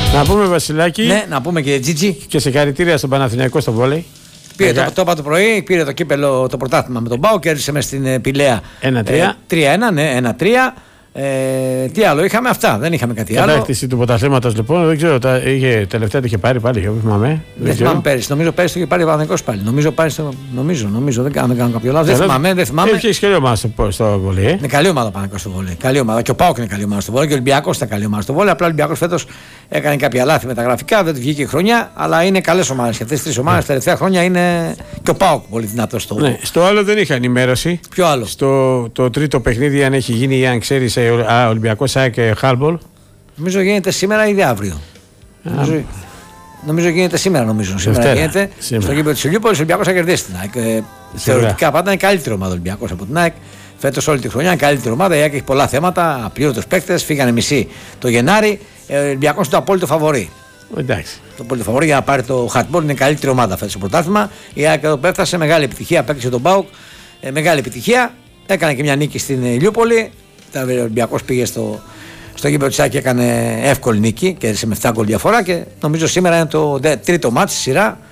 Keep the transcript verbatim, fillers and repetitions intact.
Να πούμε, Βασιλάκη. Ναι, να πούμε και Τζιτζι. Και συγχαρητήρια στον Παναθηναϊκό στο βόλεϊ. Πήρε το, το, το πρωί, πήρε το κύπελο, το πρωτάθλημα με τον Πάο, κέρδισε μες στην Πηλαία ένα τρία. τρία ένα, ναι, ένα τρία. Ε, τι άλλο είχαμε, αυτά, δεν είχαμε κάτι άλλο. Κατάκτηση του πρωταθλήματος λοιπόν, δεν ξέρω, τα, είχε, τελευταία το είχε πάρει πάλι, δεν θυμάμαι. Δεν θυμάμαι πέρυσι, νομίζω πέρυσι το είχε πάρει ο Παναθηναϊκός πάλι. Νομίζω, πάρει στο, νομίζω, νομίζω, δεν κάνω, δεν κάνω κάποιο λάθος. Δεν θυμάμαι, δεν θυμάμαι. Έχει καλή ομάδα στο, στο βόλεϊ. Ε? Είναι καλή ομάδα ο Παναθηναϊκός στο βόλεϊ. Καλή ομάδα. Και ο Πάοκ είναι καλή ομάδα στο βόλεϊ και ο Ολυμπιακός ήταν καλή ομάδα στο βόλεϊ. Απλά ο Ολυμπιακός φέτος έκανε κάποια λάθη με τα γραφικά, δεν του βγήκε η χρονιά, αλλά είναι καλές ομάδες. Και αυτές τις τρεις ομάδες τα τελευταία χρόνια είναι και ο Πάοκ πολύ δυνατός στο. Ναι, στο άλλο δεν είχα ενημέρωση. Ποιο άλλο? Στο το τρίτο παιχνίδι, αν έχει γίνει ή αν ξέρει, Ολυμπιακός ΑΕΚ και Χάλμπολ. Νομίζω γίνεται σήμερα ή αύριο. Νομίζω, νομίζω γίνεται σήμερα. Νομίζω. Σήμερα Δευτέρα. γίνεται Σήμερα. στο γήπεδο της Ηλιούπολης. Ο Ολυμπιακός θα κερδίσει την ΑΕΚ. Ε, θεωρητικά πάντα είναι καλύτερη ομάδα ο Ολυμπιακός από την ΑΕΚ. Φέτος όλη τη χρονιά είναι καλύτερη ομάδα. Η ΑΕΚ έχει πολλά θέματα. Απλήρωτους παίκτες. Φύγανε μισή το Γενάρη. Ε, ο Ολυμπιακός είναι το απόλυτο φαβορί. Εντάξει. Το απόλυτο φαβορί για να πάρει το hardball. Είναι η καλύτερη ομάδα φέτος στο πρωτάθλημα. Η ΑΕΚ εδώ πέφτασε μεγάλη επιτυχία. Απέκτησε τον Πάοκ. Ε, μεγάλη επιτυχία. Έκανε και μια νίκη στην Ηλιούπολη. Ο Ολυμπιακός πήγε στο. Στο γήπεδο της ΑΕΚ έκανε εύκολη νίκη, κέρδισε με επτά γκολ διαφορά και νομίζω σήμερα είναι το τρίτο μάτς στη σειρά